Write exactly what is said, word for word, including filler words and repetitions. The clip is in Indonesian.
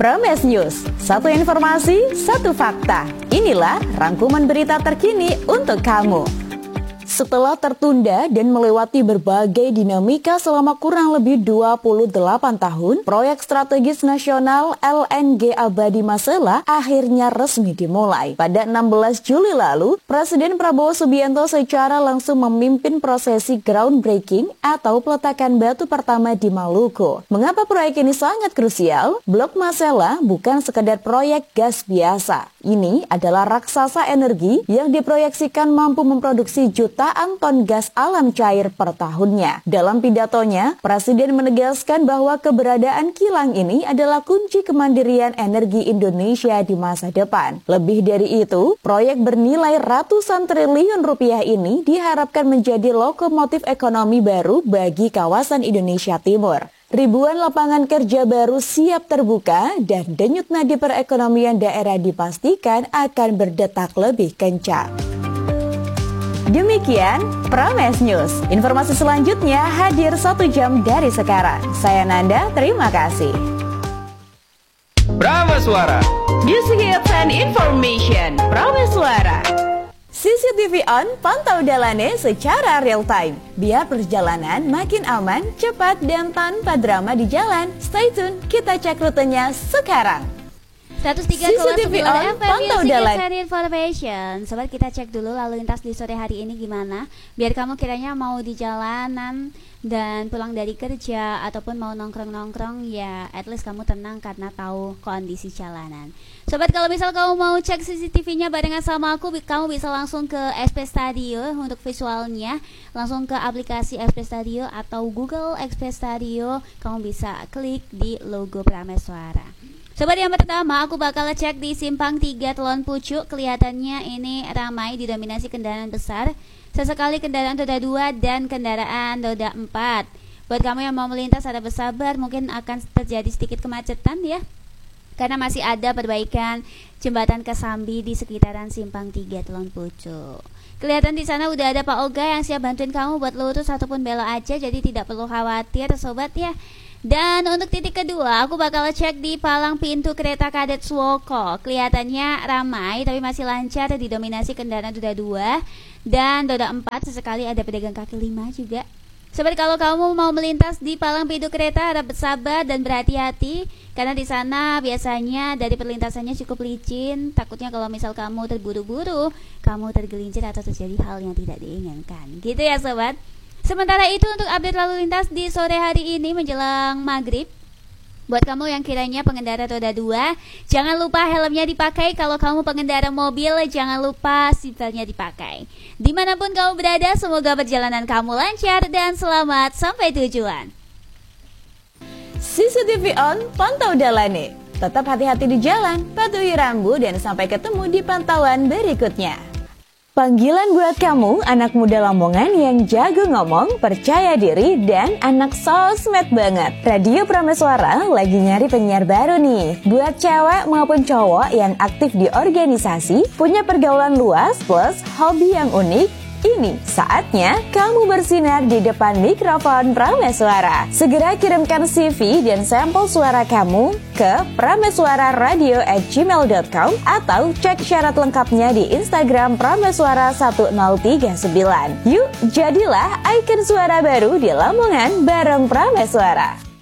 Prames News, satu informasi, satu fakta. Inilah rangkuman berita terkini untuk kamu. Setelah tertunda dan melewati berbagai dinamika selama kurang lebih dua puluh delapan tahun, proyek strategis nasional L N G Abadi Masela akhirnya resmi dimulai. Pada enam belas Juli lalu, Presiden Prabowo Subianto secara langsung memimpin prosesi groundbreaking atau peletakan batu pertama di Maluku. Mengapa proyek ini sangat krusial? Blok Masela bukan sekedar proyek gas biasa. Ini adalah raksasa energi yang diproyeksikan mampu memproduksi jutaan ton gas alam cair per tahunnya. Dalam pidatonya, Presiden menegaskan bahwa keberadaan kilang ini adalah kunci kemandirian energi Indonesia di masa depan. Lebih dari itu, proyek bernilai ratusan triliun rupiah ini diharapkan menjadi lokomotif ekonomi baru bagi kawasan Indonesia Timur. Ribuan lapangan kerja baru siap terbuka dan denyut nadi perekonomian daerah dipastikan akan berdetak lebih kencang. Demikian Prames News. Informasi selanjutnya hadir satu jam dari sekarang. Saya Nanda, terima kasih. Prameswara, Music Hits and Information. Prameswara. C C T V on, pantau jalannya secara real time. Biar perjalanan makin aman, cepat, dan tanpa drama di jalan. Stay tune, kita cek rutenya sekarang. seratus tiga koma sembilan F M pantau Music jalan. Hits Information. Sobat, kita cek dulu lalu lintas di sore hari ini gimana. Biar kamu kiranya mau di jalanan dan pulang dari kerja ataupun mau nongkrong-nongkrong, ya at least kamu tenang karena tahu kondisi jalanan. Sobat, kalau misal kamu mau cek C C T V-nya barengan sama aku, kamu bisa langsung ke S P Stadio untuk visualnya. Langsung ke aplikasi S P Stadio atau Google S P Stadio. Kamu bisa klik di logo Prameswara. Sobat, yang pertama aku bakal cek di Simpang tiga Telon Pucuk. Kelihatannya ini ramai, didominasi kendaraan besar. Sesekali kendaraan roda dua dan kendaraan roda empat. Buat kamu yang mau melintas harap bersabar, mungkin akan terjadi sedikit kemacetan ya, karena masih ada perbaikan jembatan Kesambi di sekitaran Simpang tiga Telon Pucuk. Kelihatan di sana udah ada Pak Oga yang siap bantuin kamu buat lurus ataupun belok aja, jadi tidak perlu khawatir sobat ya. Dan untuk titik kedua, aku bakal cek di palang pintu kereta Kadet Swoko. Kelihatannya ramai tapi masih lancar, didominasi kendaraan roda dua dan roda empat. Sesekali ada pedagang kaki lima juga. Sobat, kalau kamu mau melintas di palang pintu kereta harap bersabar dan berhati-hati, karena di sana biasanya dari perlintasannya cukup licin. Takutnya kalau misal kamu terburu-buru, kamu tergelincir atau terjadi hal yang tidak diinginkan. Gitu ya sobat. Sementara itu untuk update lalu lintas di sore hari ini menjelang maghrib, buat kamu yang kiranya pengendara roda dua, jangan lupa helmnya dipakai. Kalau kamu pengendara mobil, jangan lupa seatbeltnya dipakai. Dimanapun kamu berada, semoga perjalanan kamu lancar dan selamat sampai tujuan. C C T V on, pantau jalannya. Tetap hati-hati di jalan, patuhi rambu, dan sampai ketemu di pantauan berikutnya. Panggilan buat kamu, anak muda Lamongan yang jago ngomong, percaya diri, dan anak sosmed banget. Radio Prameswara lagi nyari penyiar baru nih. Buat cewek maupun cowok yang aktif di organisasi, punya pergaulan luas plus hobi yang unik, ini saatnya kamu bersinar di depan mikrofon Prameswara. Segera kirimkan C V dan sampel suara kamu ke prameswararadio at gmail dot com atau cek syarat lengkapnya di Instagram Prameswara satu nol tiga sembilan. Yuk, jadilah ikon suara baru di Lamongan bareng Prameswara.